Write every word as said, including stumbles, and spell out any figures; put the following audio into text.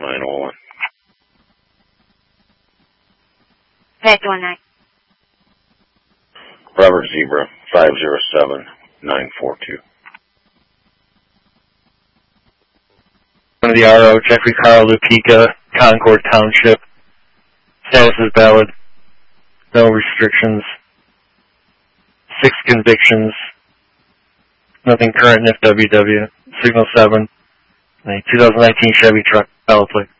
nine oh one. Vet one nine. Robert Zebra, five zero seven nine four two. One of the R O, Jeffrey Carl Lupica, Concord Township. Status is valid. No restrictions. Six convictions. Nothing current in F W W. Signal seven. A two thousand nineteen Chevy truck. Valid plate.